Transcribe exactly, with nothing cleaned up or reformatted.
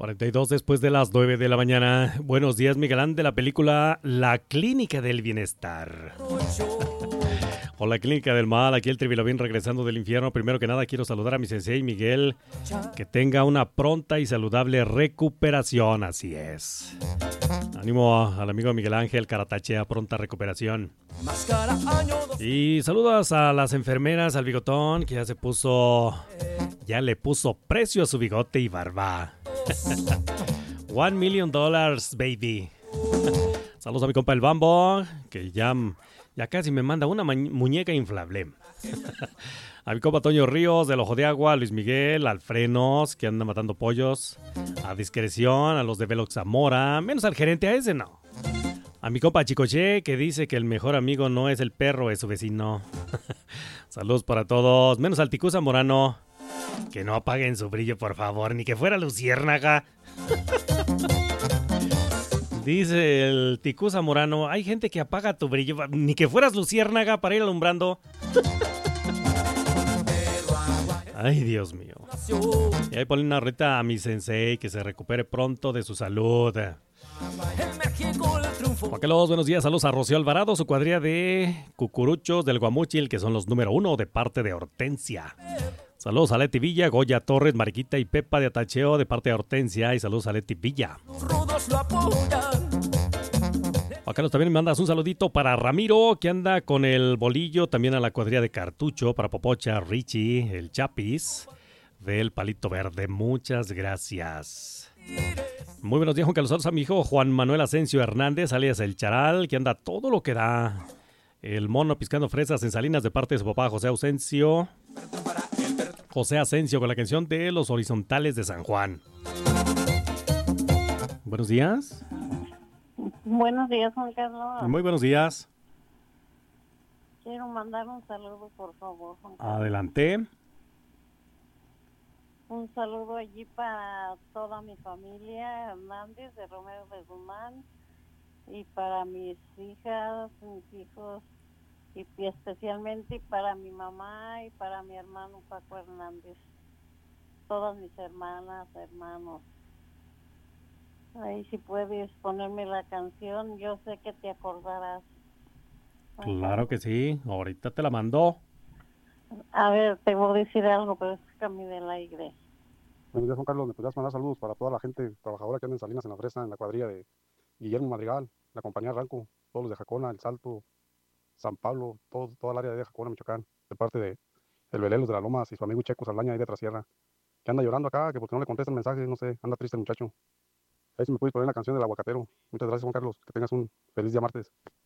cuarenta y dos después de las nueve de la mañana. Buenos días, Miguelán, de la película La Clínica del Bienestar. O La Clínica del Mal, aquí el Trivilavín regresando del infierno. Primero que nada quiero saludar a mi sensei Miguel, que tenga una pronta y saludable recuperación, así es. Ánimo al amigo Miguel Ángel Caratachea, pronta recuperación. Y saludos a las enfermeras, al bigotón, que ya se puso, ya le puso precio a su bigote y barba. One million dollars, baby. Saludos a mi compa el Bambo, que ya, ya casi me manda una ma- muñeca inflable. A mi compa Toño Ríos, del Ojo de Agua, a Luis Miguel, al Frenos, que anda matando pollos, a Discreción, a los de Velox Zamora, menos al gerente, a ese no. A mi compa Chicoche, que dice que el mejor amigo no es el perro, es su vecino. Saludos para todos, menos al Ticú Zamorano, que no apaguen su brillo, por favor, ni que fuera luciérnaga. Dice el Ticú Zamorano, hay gente que apaga tu brillo, ni que fueras luciérnaga para ir alumbrando. Ay, Dios mío. Y ahí ponle una reta a mi sensei, que se recupere pronto de su salud. Paquelos, buenos días, saludos a Rocío Alvarado, su cuadrilla de cucuruchos del Guamúchil, que son los número uno de parte de Hortensia. Saludos a Leti Villa, Goya Torres, Mariquita y Pepa de Atacheo de parte de Hortensia. Y saludos a Leti Villa. Paquelos, también me mandas un saludito para Ramiro, que anda con el bolillo, también a la cuadrilla de Cartucho, para Popocha, Richie, el Chapis del Palito Verde. Muchas gracias. Muy buenos días, Juan Carlos. Saludos a mi hijo Juan Manuel Asensio Hernández, alias El Charal, que anda todo lo que da. El mono piscando fresas en Salinas de parte de su papá José Asensio. José Asensio con la canción de Los Horizontales de San Juan. Buenos días. Buenos días, Juan Carlos. Muy buenos días. Quiero mandar un saludo, por favor, Juan Carlos. Adelante. Un saludo allí para toda mi familia Hernández de Romero de Guzmán y para mis hijas, mis hijos y especialmente para mi mamá y para mi hermano Paco Hernández. Todas mis hermanas, hermanos. Ahí si puedes ponerme la canción, yo sé que te acordarás. Claro que sí, ahorita te la mandó. A ver, te voy a decir algo, pero es Cami del aire. Buenos días, Juan Carlos. ¿Me podrías mandar saludos para toda la gente trabajadora que anda en Salinas, en la Fresa, en la cuadrilla de Guillermo Madrigal, la compañía Ranco, todos los de Jacona, El Salto, San Pablo, todo, toda el área de Jacona, Michoacán, de parte de El Velelos de las Lomas y su amigo Checo Saldaña ahí de Trasierra, que anda llorando acá, que porque no le contestan mensajes, no sé, anda triste el muchacho. Ahí si me puedes poner la canción del aguacatero. Muchas gracias, Juan Carlos. Que tengas un feliz día martes.